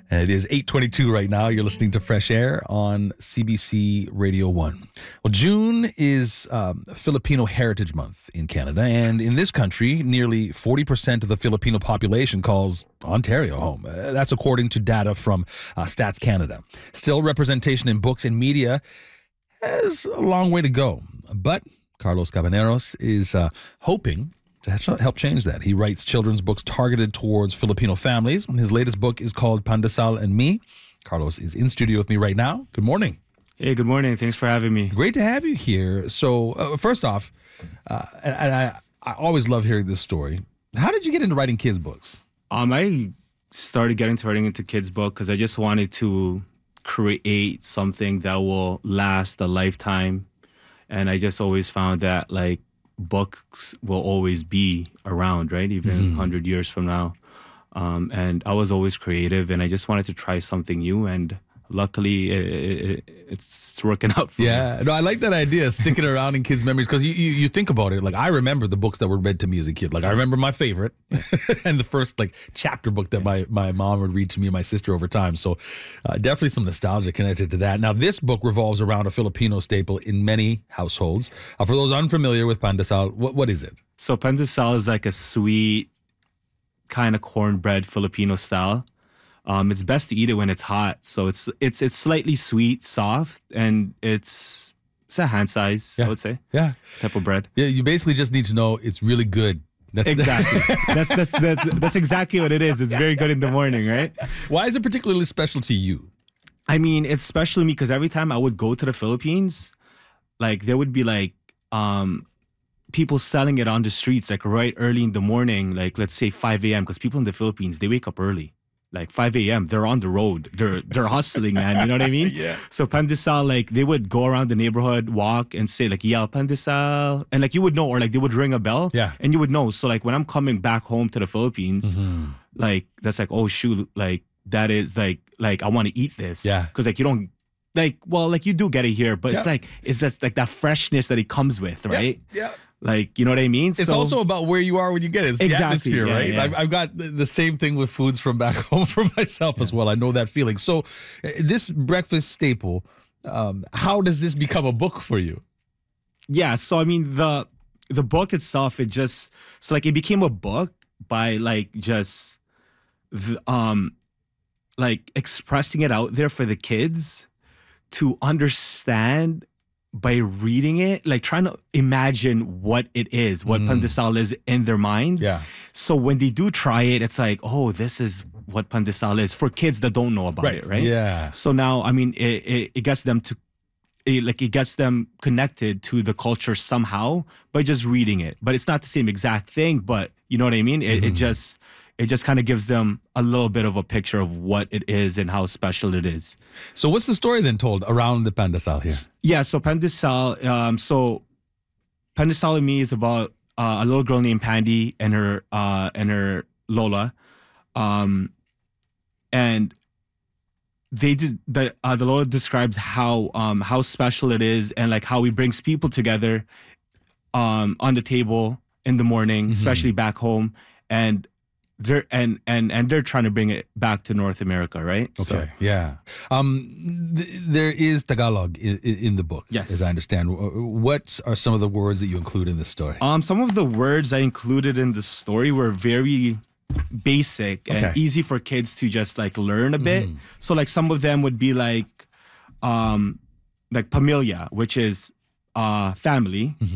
And it is 8:22 right now. You're listening to Fresh Air on CBC Radio 1. Well, June is Filipino Heritage Month in Canada. And in this country, nearly 40% of the Filipino population calls Ontario home. That's according to data from Stats Canada. Still, representation in books and media has a long way to go. But Carlos Cabaneros is hoping to help change that. He writes children's books targeted towards Filipino families. His latest book is called Pandesal and Me. Carlos is in studio with me right now. Good morning. Hey, good morning. Thanks for having me. Great to have you here. So first off, and I always love hearing this story. How did you get into writing kids' books? I started getting to writing into kids' book because I just wanted to create something that will last a lifetime. And I just always found that like books will always be around, right? Even 100 years from now. And I was always creative and I just wanted to try something new. And luckily it's working out for me. Yeah, no, I like that idea, sticking around in kids' memories, because you think about it. Like, I remember the books that were read to me as a kid. Like, I remember my favorite and the first like chapter book that my mom would read to me and my sister over time. So definitely some nostalgia connected to that. Now, this book revolves around a Filipino staple in many households. For those unfamiliar with Pandesal, what is it? So Pandesal is like a sweet kind of cornbread Filipino style. It's best to eat it when it's hot. So it's slightly sweet, soft, and it's a hand size, I would say. Yeah. Type of bread. Yeah, you basically just need to know it's really good. Exactly. That's exactly what it is. It's very good in the morning, right? Why is it particularly special to you? I mean, it's special to me because every time I would go to the Philippines, like there would be like people selling it on the streets like right early in the morning, like let's say 5 a.m. because people in the Philippines, they wake up early. Like 5 a.m. They're on the road. They're hustling, man. You know what I mean? Yeah. So Pandesal, like they would go around the neighborhood, walk and say like, yell Pandesal. And like you would know, or like they would ring a bell. Yeah. And you would know. So like when I'm coming back home to the Philippines, like that's like, oh shoot, like that is like I want to eat this. Yeah. Because like you don't like, well, like you do get it here, but it's just like that freshness that it comes with, right? Yeah. Like, you know what I mean? It's also about where you are when you get it. It's the atmosphere, right? Yeah. I've got the same thing with foods from back home for myself as well. I know that feeling. So this breakfast staple, how does this become a book for you? Yeah, so I mean, the book itself, it became a book by like just, like expressing it out there for the kids to understand by reading it, like trying to imagine what it is, what Pandesal is in their minds. Yeah. So when they do try it, it's like, oh, this is what Pandesal is for kids that don't know about it, right? Yeah. So now, I mean, it gets them it gets them connected to the culture somehow by just reading it. But it's not the same exact thing, but you know what I mean? It just kind of gives them a little bit of a picture of what it is and how special it is. So what's the story then told around the Pandesal here? Yeah, so Pandesal, Pandesal and Me is about a little girl named Pandy and her Lola, and the Lola describes how special it is and like how it brings people together on the table in the morning, especially back home, and they're trying to bring it back to North America, right? Okay, yeah. There is Tagalog in the book, yes, as I understand. What are some of the words that you include in this story? Some of the words I included in the story were very basic and easy for kids to just like learn a bit. So like some of them would be like pamilya, which is family.